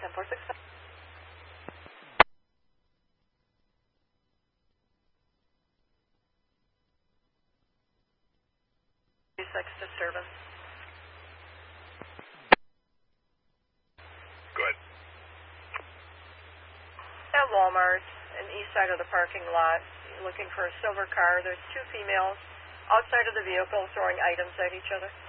1046. Disturbance. Good. At Walmart, in the east side of the parking lot, looking for a silver car. There's two females outside of the vehicle throwing items at each other.